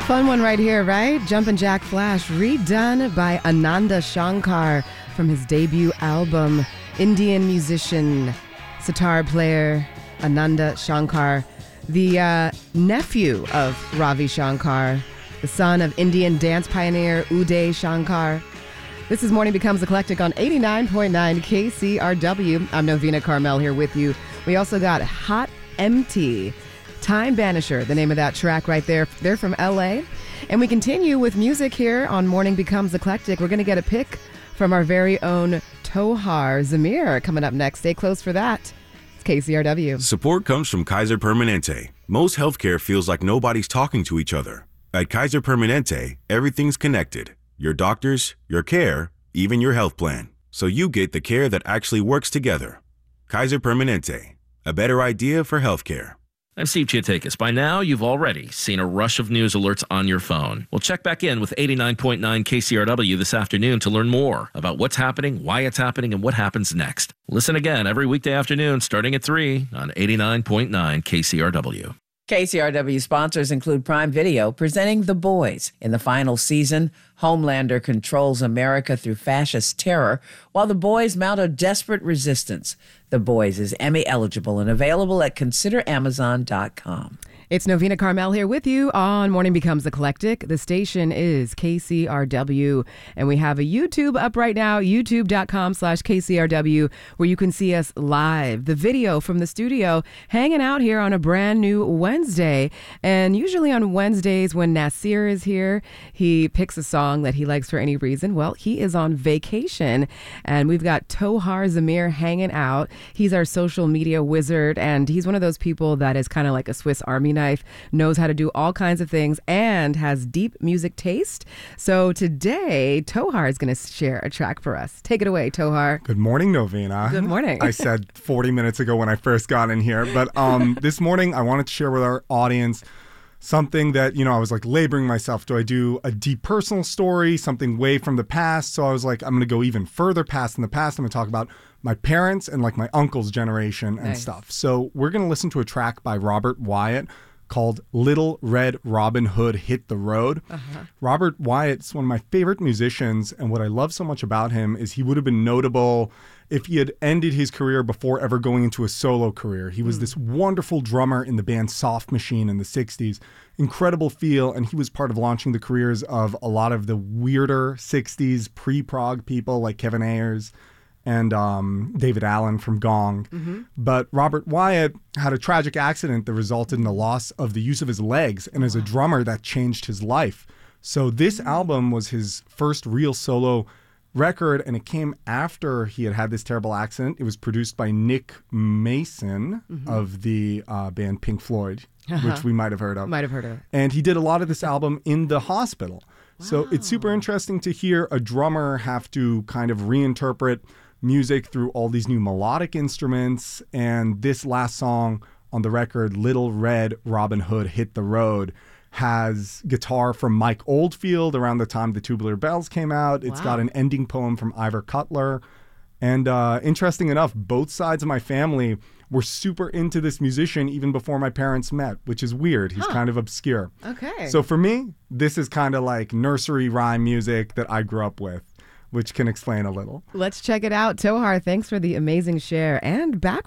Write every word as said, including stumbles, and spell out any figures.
Fun one right here, right? Jumpin' Jack Flash, redone by Ananda Shankar from his debut album. Indian musician, sitar player, Ananda Shankar, the uh, nephew of Ravi Shankar, the son of Indian dance pioneer Uday Shankar. This is Morning Becomes Eclectic on eighty-nine point nine K C R W. I'm Novena Carmel here with you. We also got Hot Empty, Time Banisher, the name of that track right there. They're from L A. And we continue with music here on Morning Becomes Eclectic. We're going to get a pick from our very own Tohar Zamir coming up next. Stay close for that. It's K C R W. Support comes from Kaiser Permanente. Most healthcare feels like nobody's talking to each other. At Kaiser Permanente, everything's connected. Your doctors, your care, even your health plan. So you get the care that actually works together. Kaiser Permanente, a better idea for healthcare. I'm Steve Chiatakis. By now, you've already seen a rush of news alerts on your phone. Well, check back in with eighty-nine point nine K C R W this afternoon to learn more about what's happening, why it's happening, and what happens next. Listen again every weekday afternoon starting at three on eighty-nine point nine K C R W. K C R W sponsors include Prime Video, presenting The Boys. In the final season, Homelander controls America through fascist terror, while the boys mount a desperate resistance. The Boys is Emmy eligible and available at consider amazon dot com. It's Novena Carmel here with you on Morning Becomes Eclectic. The station is K C R W, and we have a YouTube up right now, youtube.com slash KCRW, where you can see us live, the video from the studio, hanging out here on a brand new Wednesday. And usually on Wednesdays when Nasir is here, he picks a song that he likes for any reason. Well, he is on vacation, and we've got Tohar Zamir hanging out. He's our social media wizard, and he's one of those people that is kind of like a Swiss Army knife, knows how to do all kinds of things, and has deep music taste. So today, Tohar is going to share a track for us. Take it away, Tohar. Good morning, Novena. Good morning. I said forty minutes ago when I first got in here, but um, this morning I wanted to share with our audience something that, you know, I was like laboring myself. Do I do a deep personal story, something way from the past? So I was like, I'm going to go even further past in the past. I'm going to talk about my parents and like my uncle's generation and Nice. stuff. So we're going to listen to a track by Robert Wyatt called Little Red Robin Hood Hit the Road. Uh-huh. Robert Wyatt's one of my favorite musicians, and what I love so much about him is he would have been notable if he had ended his career before ever going into a solo career. He was mm. this wonderful drummer in the band Soft Machine in the sixties. Incredible feel, and he was part of launching the careers of a lot of the weirder sixties pre-prog people like Kevin Ayers and um, David Allen from Gong. Mm-hmm. But Robert Wyatt had a tragic accident that resulted in the loss of the use of his legs, and as a drummer, that changed his life. So this mm-hmm. album was his first real solo record, and it came after he had had this terrible accident. It was produced by Nick Mason mm-hmm. of the uh, band Pink Floyd, uh-huh. which we might have heard of. Might have heard of. And he did a lot of this album in the hospital. Wow. So it's super interesting to hear a drummer have to kind of reinterpret music through all these new melodic instruments. And this last song on the record, Little Red Robin Hood Hit the Road, has guitar from Mike Oldfield around the time the Tubular Bells came out. It's wow. got an ending poem from Ivor Cutler. And uh, interesting enough, both sides of my family were super into this musician even before my parents met, which is weird. He's huh. kind of obscure. Okay. So for me, this is kind of like nursery rhyme music that I grew up with, which can explain a little. Let's check it out. Tohar, thanks for the amazing share. And back